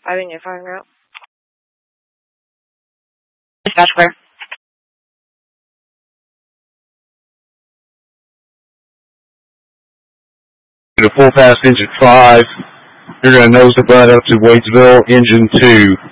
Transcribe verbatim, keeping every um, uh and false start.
five in your five route. Dispatch clear. To full pass engine five. You're going to nose the butt up to Wadesville, engine two.